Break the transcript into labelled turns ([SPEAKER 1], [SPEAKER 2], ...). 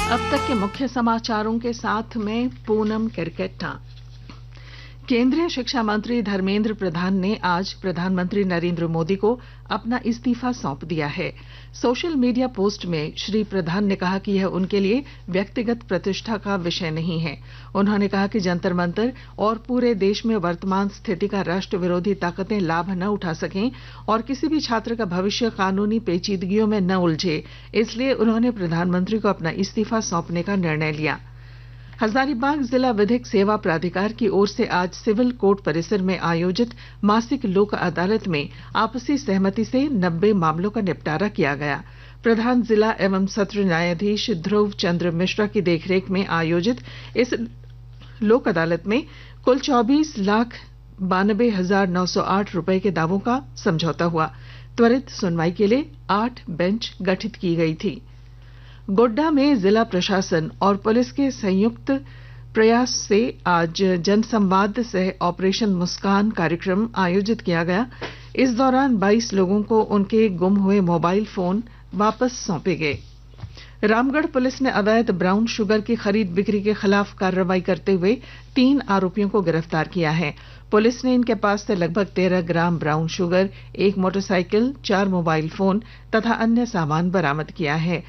[SPEAKER 1] अब तक के मुख्य समाचारों के साथ में पूनम केरकेट्टा। केंद्रीय शिक्षा मंत्री धर्मेंद्र प्रधान ने आज प्रधानमंत्री नरेंद्र मोदी को अपना इस्तीफा सौंप दिया है। सोशल मीडिया पोस्ट में श्री प्रधान ने कहा कि यह उनके लिए व्यक्तिगत प्रतिष्ठा का विषय नहीं है। उन्होंने कहा कि जंतर मंतर और पूरे देश में वर्तमान स्थिति का राष्ट्र विरोधी ताकतें लाभ न उठा सकें और किसी भी छात्र का भविष्य कानूनी पेचीदगियों में न उलझे, इसलिए उन्होंने प्रधानमंत्री को अपना इस्तीफा सौंपने का निर्णय लिया। हजारीबाग जिला विधिक सेवा प्राधिकार की ओर से आज सिविल कोर्ट परिसर में आयोजित मासिक लोक अदालत में आपसी सहमति से 90 मामलों का निपटारा किया गया। प्रधान जिला एवं सत्र न्यायाधीश ध्रुव चंद्र मिश्रा की देखरेख में आयोजित इस लोक अदालत में कुल 24,92,908 रुपए के दावों का समझौता हुआ। त्वरित सुनवाई के लिए 8 बेंच गठित की गई थी। गोड्डा में जिला प्रशासन और पुलिस के संयुक्त प्रयास से आज जनसंवाद सह ऑपरेशन मुस्कान कार्यक्रम आयोजित किया गया। इस दौरान 22 लोगों को उनके गुम हुए मोबाइल फोन वापस सौंपे गए। रामगढ़ पुलिस ने अवैध ब्राउन शुगर की खरीद बिक्री के खिलाफ कार्रवाई करते हुए 3 आरोपियों को गिरफ्तार किया है। पुलिस ने इनके पास से लगभग 13 gram brown sugar, 1 motorcycle, 4 mobile phone तथा अन्य सामान बरामद किया है।